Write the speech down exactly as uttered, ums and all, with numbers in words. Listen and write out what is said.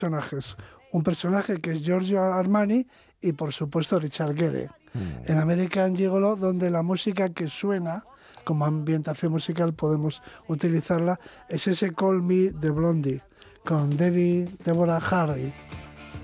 personajes. Un personaje que es Giorgio Armani y, por supuesto, Richard Gere. Mm. En American Gigolo, donde la música que suena como ambientación musical podemos utilizarla, es ese Call Me de Blondie, con Debbie Deborah Harry.